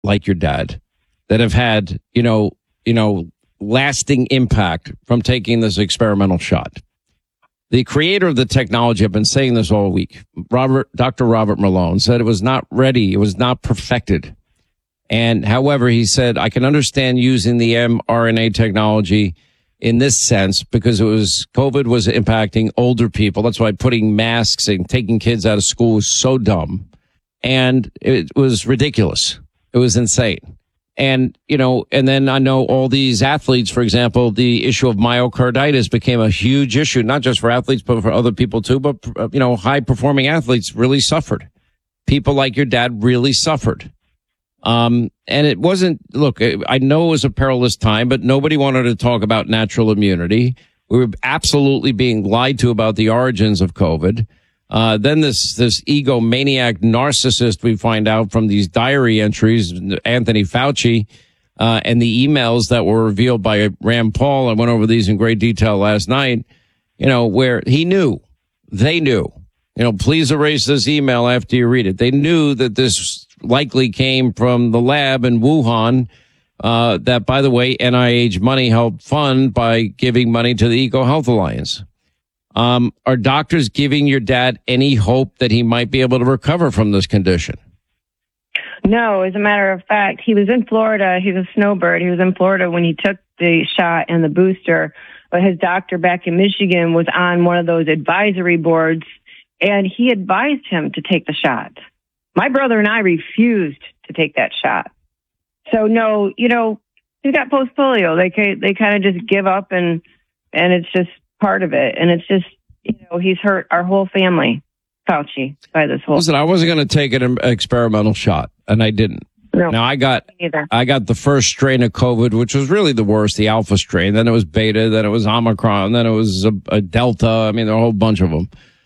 like your dad that have had, lasting impact from taking this experimental shot. The creator of the technology, I've been saying this all week, Dr. Robert Malone, said it was not ready. It was not perfected. And however, he said, I can understand using the mRNA technology in this sense because COVID was impacting older people. That's why putting masks and taking kids out of school was so dumb. And it was ridiculous. It was insane. And, and then I know all these athletes, for example, the issue of myocarditis became a huge issue, not just for athletes, but for other people too. But, high performing athletes really suffered. People like your dad really suffered. And it wasn't, look, I know it was a perilous time, but nobody wanted to talk about natural immunity. We were absolutely being lied to about the origins of COVID. Then this egomaniac narcissist we find out from these diary entries, Anthony Fauci, and the emails that were revealed by Rand Paul. I went over these in great detail last night, where they knew, please erase this email after you read it. They knew that this likely came from the lab in Wuhan, that, by the way, NIH money helped fund by giving money to the EcoHealth Alliance. Are doctors giving your dad any hope that he might be able to recover from this condition? No, as a matter of fact, he was in Florida. He's a snowbird. He was in Florida when he took the shot and the booster. But his doctor back in Michigan was on one of those advisory boards, and he advised him to take the shot. My brother and I refused to take that shot. So no, he's got post polio. They kind of just give up, and it's just part of it. And it's just, he's hurt our whole family, Fauci, by this whole. Listen, I wasn't going to take an experimental shot, and I didn't. No, now I got the first strain of COVID, which was really the worst, the alpha strain. Then it was beta, then it was Omicron, then it was a Delta. I mean, there are a whole bunch of them.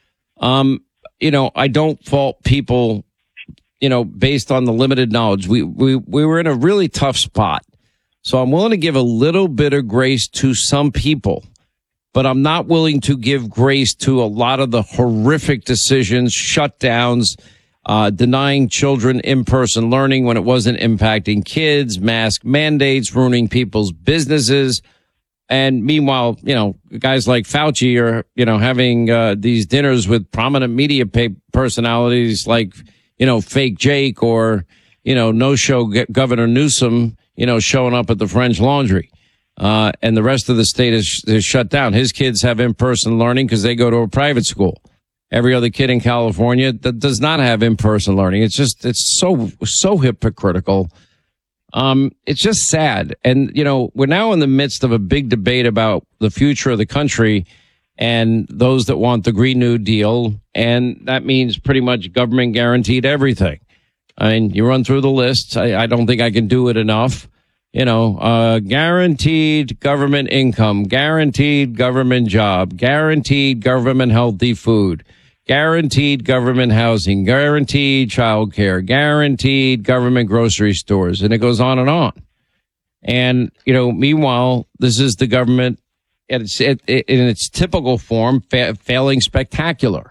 I don't fault people, based on the limited knowledge. We were in a really tough spot. So I'm willing to give a little bit of grace to some people, but I'm not willing to give grace to a lot of the horrific decisions, shutdowns, denying children in-person learning when it wasn't impacting kids, mask mandates, ruining people's businesses. And meanwhile, guys like Fauci are, having these dinners with prominent media personalities like, fake Jake or, no-show Governor Newsom, showing up at the French Laundry. And the rest of the state is shut down. His kids have in-person learning because they go to a private school. Every other kid in California that does not have in-person learning. It's so hypocritical. It's just sad. And, we're now in the midst of a big debate about the future of the country and those that want the Green New Deal. And that means pretty much government guaranteed everything. I mean, you run through the list. I don't think I can do it enough. Guaranteed government income, guaranteed government job, guaranteed government healthy food, guaranteed government housing, guaranteed childcare, guaranteed government grocery stores, and it goes on and on. And, meanwhile, this is the government in its typical form, failing spectacularly,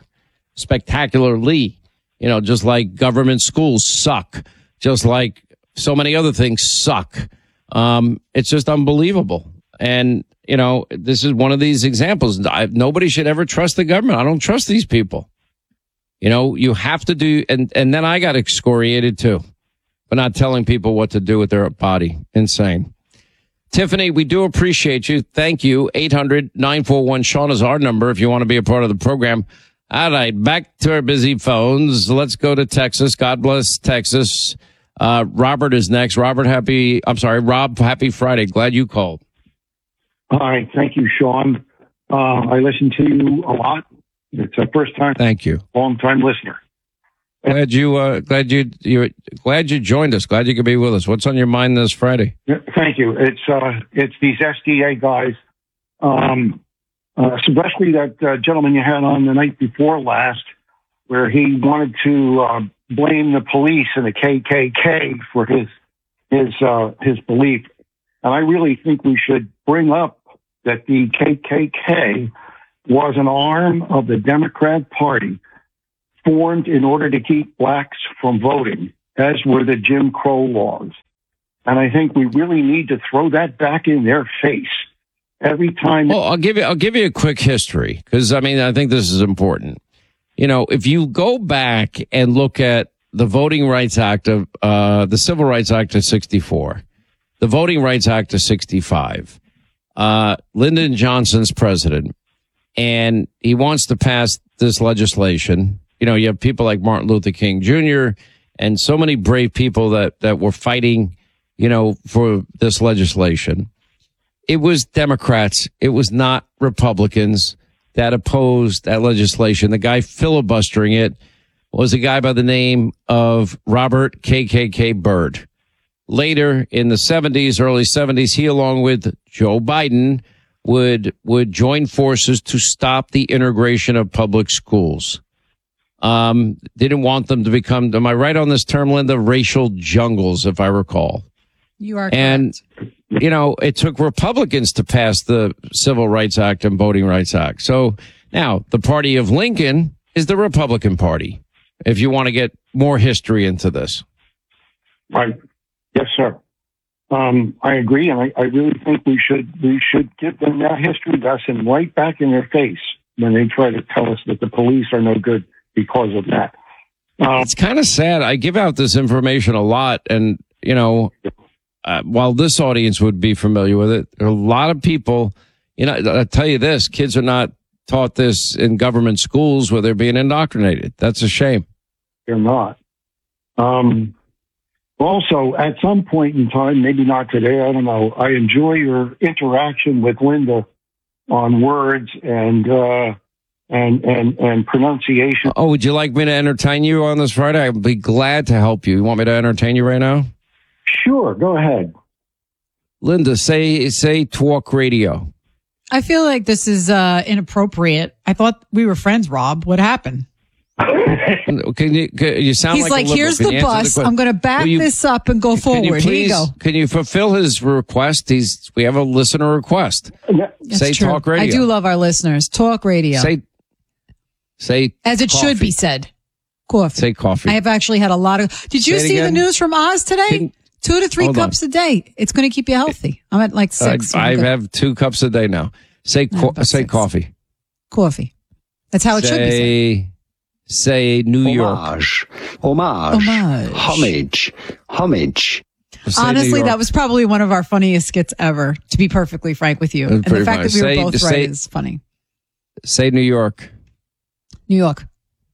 just like government schools suck, just like so many other things suck. It's just unbelievable. And, this is one of these examples. Nobody should ever trust the government. I don't trust these people. You have to do, and then I got excoriated too, for not telling people what to do with their body. Insane. Tiffany, we do appreciate you. Thank you. 800-941-SEAN is our number if you want to be a part of the program. All right, back to our busy phones. Let's go to Texas. God bless Texas. Robert is next. Rob, happy Friday. Glad you called. Hi, thank you, Sean. I listen to you a lot. It's a first time. Thank you. Long time listener. Glad you joined us. Glad you could be with us. What's on your mind this Friday? Thank you. It's these SDA guys, especially that gentleman you had on the night before last, where he wanted to blame the police and the KKK for his belief. And I really think we should bring up that the KKK was an arm of the Democrat Party formed in order to keep blacks from voting. as were the Jim Crow laws. And I think we really need to throw that back in their face every time. Well, I'll give you a quick history, because I think this is important. If you go back and look at the Voting Rights Act of the Civil Rights Act of 64, the Voting Rights Act of 65, Lyndon Johnson's president, and he wants to pass this legislation. You have people like Martin Luther King Jr. and so many brave people that were fighting, for this legislation. It was Democrats. It was not Republicans that opposed that legislation. The guy filibustering it was a guy by the name of Robert KKK Byrd. Later in the 70s, early 70s, he, along with Joe Biden, would join forces to stop the integration of public schools. Didn't want them to become, am I right on this term, Linda? Racial jungles, if I recall. You are correct. And, it took Republicans to pass the Civil Rights Act and Voting Rights Act. So now the party of Lincoln is the Republican Party, if you want to get more history into this. Right. Yes, sir. I agree, and I really think we should give them that history lesson right back in their face when they try to tell us that the police are no good because of that. It's kind of sad. I give out this information a lot, and while this audience would be familiar with it, there are a lot of people. I'll tell you this: kids are not taught this in government schools where they're being indoctrinated. That's a shame. They're not. Also, at some point in time, maybe not today, I don't know, I enjoy your interaction with Linda on words and pronunciation. Oh, would you like me to entertain you on this Friday? I'd be glad to help you. You want me to entertain you right now? Sure, go ahead. Linda, say talk radio. I feel like this is inappropriate. I thought we were friends, Rob. What happened? Can you sound He's like like, here's the bus. I'm going to back this up and go forward. Here you go. Can you fulfill his request? We have a listener request. That's say true. talk radio. I do love our listeners. Talk radio. Say as it coffee. should be said. Coffee. Say coffee. I have actually had a lot of. Did you see the news from Oz today? 2 to 3 cups a day. It's going to keep you healthy. I'm at like 6. I have 2 cups a day now. Say coffee. Coffee. That's how it should be said. Say New York. Homage. Homage. Honestly, that was probably one of our funniest skits ever, to be perfectly frank with you. And the fact that we were both right is funny. Say New York. New York.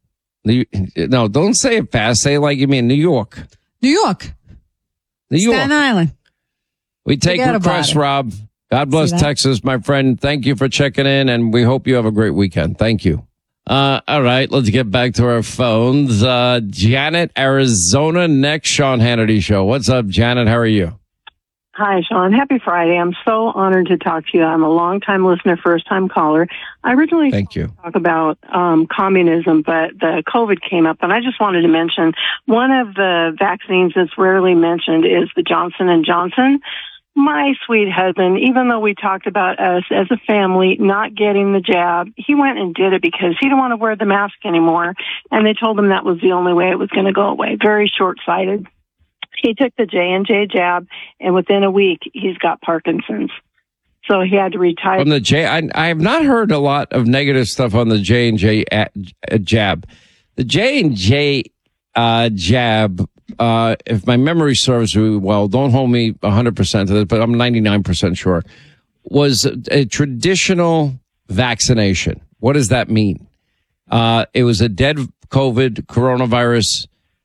No, don't say it fast. Say it like you mean New York. New York. New York. Staten Island. We take requests, Rob. God bless Texas, my friend. Thank you for checking in, and we hope you have a great weekend. Thank you. All right, let's get back to our phones. Janet, Arizona, next. Sean Hannity Show. What's up, Janet? How are you? Hi, Sean. Happy Friday. I'm so honored to talk to you. I'm a long-time listener, first-time caller. I originally talk about communism, but the COVID came up, and I just wanted to mention one of the vaccines that's rarely mentioned is the Johnson & Johnson. My sweet husband, even though we talked about us as a family not getting the jab, he went and did it because he didn't want to wear the mask anymore, and they told him that was the only way it was going to go away. Very short-sighted. He took the J&J jab, and within a week, he's got Parkinson's. So he had to retire. From the I have not heard a lot of negative stuff on the J&J jab. The J&J jab, if my memory serves me well, don't hold me 100% to this, but I'm 99% sure, was a traditional vaccination. What does that mean? It was a dead COVID coronavirus.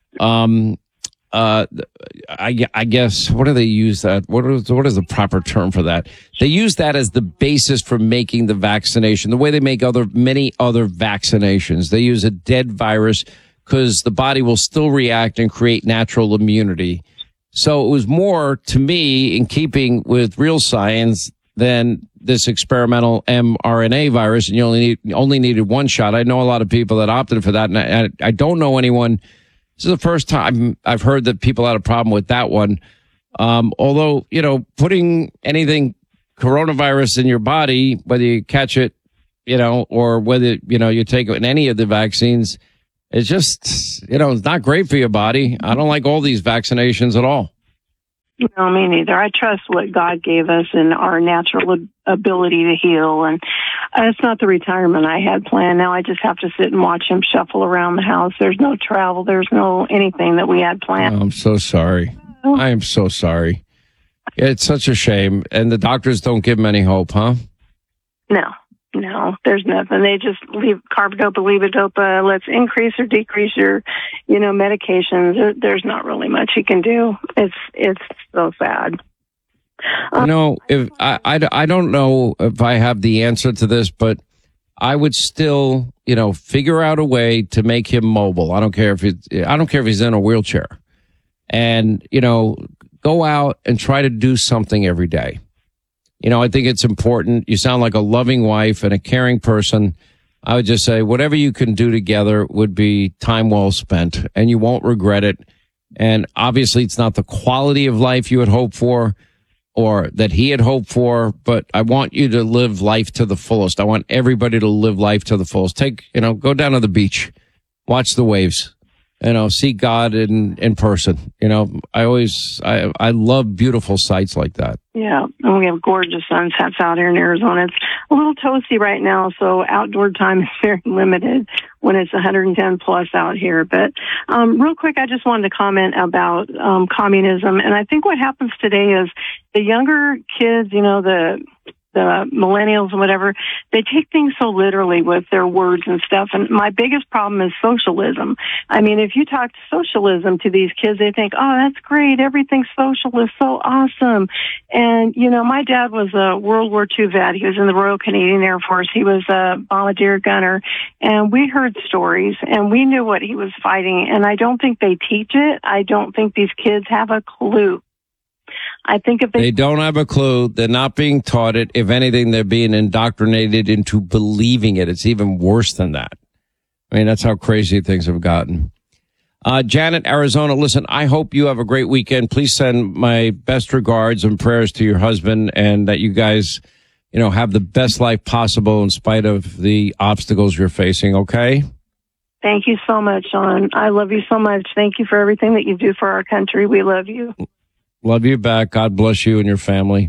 I guess, what do they use that? What is the proper term for that? They use that as the basis for making the vaccination, the way they make many other vaccinations. They use a dead virus because the body will still react and create natural immunity. So it was more, to me, in keeping with real science than this experimental mRNA virus, and you only needed one shot. I know a lot of people that opted for that, and I don't know anyone. This is the first time I've heard that people had a problem with that one. Although, putting anything coronavirus in your body, whether you catch it, or whether, you take it in any of the vaccines, It's just, it's not great for your body. I don't like all these vaccinations at all. No, me neither. I trust what God gave us and our natural ability to heal. And it's not the retirement I had planned. Now I just have to sit and watch him shuffle around the house. There's no travel. There's no anything that we had planned. Oh, I'm so sorry. I am so sorry. It's such a shame. And the doctors don't give him any hope, huh? No, there's nothing. They just leave carbidopa, levodopa. Let's increase or decrease your, medications. There's not really much he can do. It's so sad. If I don't know if I have the answer to this, but I would still, figure out a way to make him mobile. I don't care if he's in a wheelchair, and go out and try to do something every day. I think it's important. You sound like a loving wife and a caring person. I would just say whatever you can do together would be time well spent, and you won't regret it. And obviously, it's not the quality of life you had hoped for or that he had hoped for, but I want you to live life to the fullest. I want everybody to live life to the fullest. Go down to the beach, watch the waves. See God in person. I love beautiful sights like that. Yeah, and we have gorgeous sunsets out here in Arizona. It's a little toasty right now, so outdoor time is very limited when it's 110 plus out here. But real quick, I just wanted to comment about communism. And I think what happens today is the younger kids, the millennials and whatever, they take things so literally with their words and stuff. And my biggest problem is socialism. I mean, if you talk socialism to these kids, they think, oh, that's great. Everything's socialist. So awesome. And, my dad was a World War II vet. He was in the Royal Canadian Air Force. He was a bombardier gunner. And we heard stories and we knew what he was fighting. And I don't think they teach it. I don't think these kids have a clue. I think if they don't have a clue, they're not being taught it. If anything, they're being indoctrinated into believing it. It's even worse than that. I mean, that's how crazy things have gotten. Janet, Arizona, listen, I hope you have a great weekend. Please send my best regards and prayers to your husband and that you guys, have the best life possible in spite of the obstacles you're facing, okay? Thank you so much, Sean. I love you so much. Thank you for everything that you do for our country. We love you. Love you back. God bless you and your family.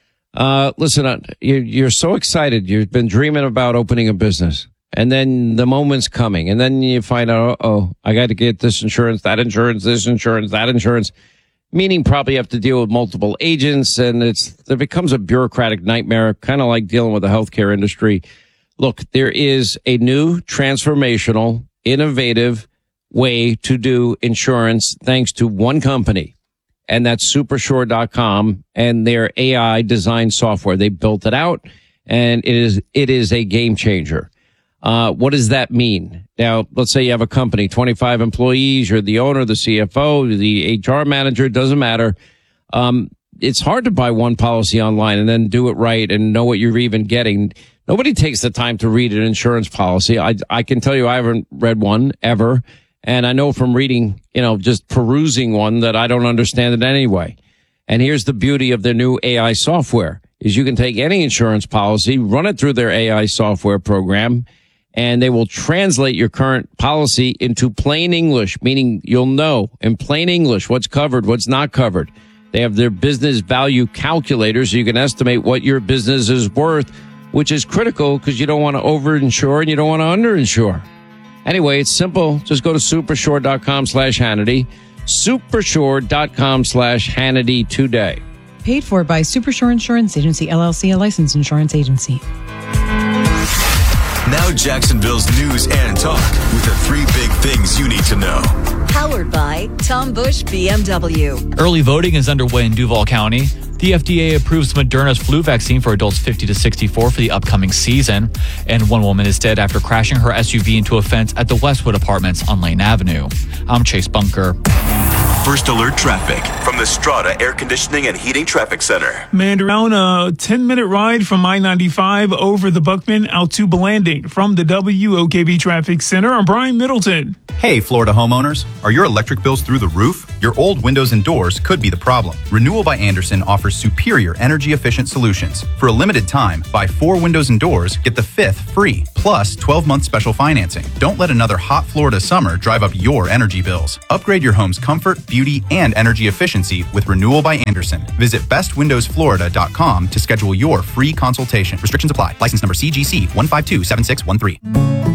Listen, you're so excited. You've been dreaming about opening a business. And then the moment's coming. And then you find out, I got to get this insurance, that insurance, this insurance, that insurance. Meaning probably you have to deal with multiple agents. And it becomes a bureaucratic nightmare, kind of like dealing with the healthcare industry. Look, there is a new transformational, innovative way to do insurance thanks to one company. And that's Supersure.com and their AI design software. They built it out and it is a game changer. What does that mean? Now, let's say you have a company, 25 employees, you're the owner, the CFO, the HR manager, it doesn't matter. It's hard to buy one policy online and then do it right and know what you're even getting. Nobody takes the time to read an insurance policy. I can tell you I haven't read one ever. And I know from reading, just perusing one that I don't understand it anyway. And here's the beauty of their new AI software is you can take any insurance policy, run it through their AI software program, and they will translate your current policy into plain English, meaning you'll know in plain English what's covered, what's not covered. They have their business value calculator so you can estimate what your business is worth, which is critical because you don't want to overinsure and you don't want to underinsure. Anyway, it's simple. Just go to Supersure.com/Hannity. Supersure.com/Hannity today. Paid for by Supersure Insurance Agency, LLC, a licensed insurance agency. Now Jacksonville's news and talk with the 3 big things you need to know. Powered by Tom Bush BMW. Early voting is underway in Duval County. The FDA approves Moderna's flu vaccine for adults 50 to 64 for the upcoming season. And one woman is dead after crashing her SUV into a fence at the Westwood Apartments on Lane Avenue. I'm Chase Bunker. First alert traffic from the Strata Air Conditioning and Heating Traffic Center. Around a 10-minute ride from I-95 over the Buckman out to Blanding. From the WOKV Traffic Center, I'm Brian Middleton. Hey, Florida homeowners. Are your electric bills through the roof? Your old windows and doors could be the problem. Renewal by Andersen offers superior energy-efficient solutions. For a limited time, buy 4 windows and doors, get the 5th free, plus 12-month special financing. Don't let another hot Florida summer drive up your energy bills. Upgrade your home's comfort, beauty, and energy efficiency with Renewal by Andersen. Visit bestwindowsflorida.com to schedule your free consultation. Restrictions apply. License number CGC 1527613.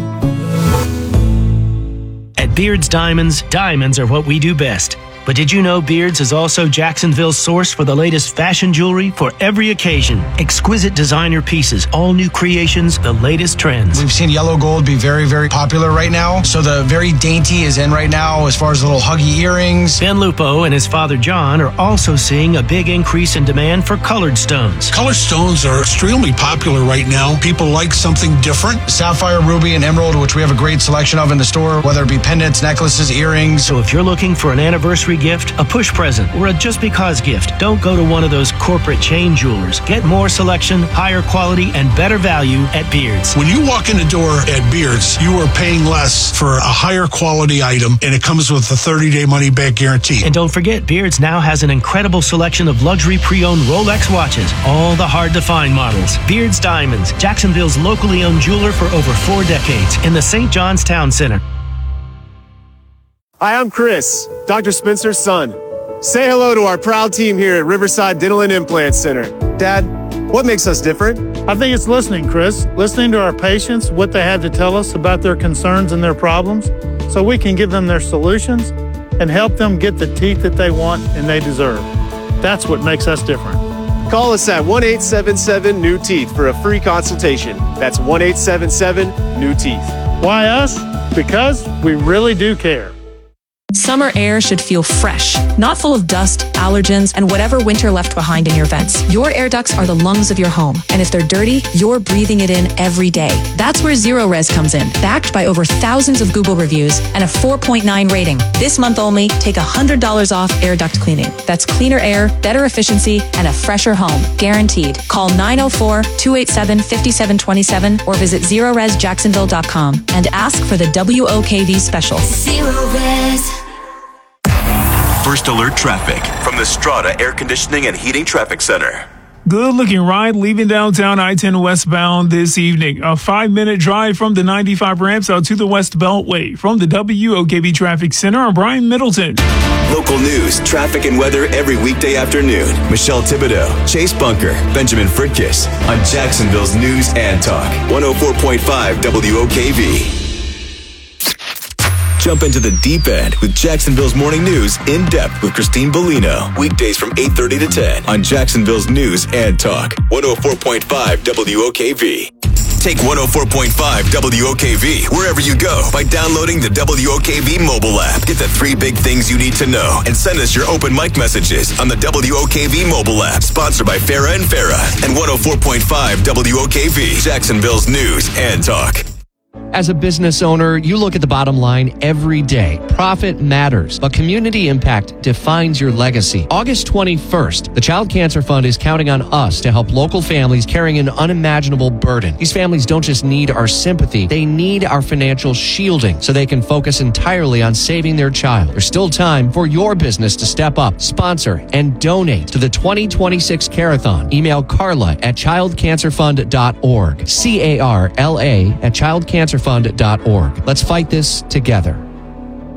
At Beard's Diamonds, diamonds are what we do best. But did you know Beard's is also Jacksonville's source for the latest fashion jewelry for every occasion? Exquisite designer pieces, all new creations, the latest trends. We've seen yellow gold be very, very popular right now. So the very dainty is in right now as far as little huggy earrings. Ben Lupo and his father John are also seeing a big increase in demand for colored stones. Colored stones are extremely popular right now. People like something different. Sapphire, ruby, and emerald, which we have a great selection of in the store, whether it be pendants, necklaces, earrings. So if you're looking for an anniversary gift, a push present, or a just because gift, don't go to one of those corporate chain jewelers. Get more selection, higher quality, and better value at Beard's. When you walk in the door at Beard's, you are paying less for a higher quality item, and it comes with a 30-day money-back guarantee. And don't forget, Beard's now has an incredible selection of luxury pre-owned Rolex watches, all the hard-to-find models. Beard's Diamonds, Jacksonville's locally owned jeweler for over 4 decades, in the St. John's Town Center. Hi, I'm Chris, Dr. Spencer's son. Say hello to our proud team here at Riverside Dental and Implant Center. Dad, what makes us different? I think it's listening, Chris. Listening to our patients, what they have to tell us about their concerns and their problems, so we can give them their solutions and help them get the teeth that they want and they deserve. That's what makes us different. Call us at 1-877-NEW-TEETH for a free consultation. That's 1-877-NEW-TEETH. Why us? Because we really do care. Summer air should feel fresh, not full of dust, allergens, and whatever winter left behind in your vents. Your air ducts are the lungs of your home, and if they're dirty, you're breathing it in every day. That's where Zero Res comes in, backed by over thousands of Google reviews and a 4.9 rating. This month only, take $100 off air duct cleaning. That's cleaner air, better efficiency, and a fresher home, guaranteed. Call 904-287-5727 or visit ZeroResJacksonville.com and ask for the WOKV special. Zero Res. First Alert Traffic from the Strata Air Conditioning and Heating Traffic Center. Good looking ride leaving downtown I-10 westbound this evening. A 5-minute drive from the 95 ramps out to the West Beltway. From the WOKV Traffic Center, I'm Brian Middleton. Local news, traffic, and weather every weekday afternoon. Michelle Thibodeau, Chase Bunker, Benjamin Fritkiss on Jacksonville's News and Talk. 104.5 WOKV. Jump into the deep end with Jacksonville's Morning News in depth with Christine Bellino. Weekdays from 8:30 to 10 on Jacksonville's News and Talk. 104.5 WOKV. Take 104.5 WOKV wherever you go by downloading the WOKV mobile app. Get the 3 big things you need to know and send us your open mic messages on the WOKV mobile app. Sponsored by Farah and Farah and 104.5 WOKV, Jacksonville's News and Talk. As a business owner, you look at the bottom line every day. Profit matters, but community impact defines your legacy. August 21st, the Child Cancer Fund is counting on us to help local families carrying an unimaginable burden. These families don't just need our sympathy, they need our financial shielding so they can focus entirely on saving their child. There's still time for your business to step up, sponsor, and donate to the 2026 Carathon. Email Carla at childcancerfund.org. CARLA at childcancerfund.org. Let's fight this together.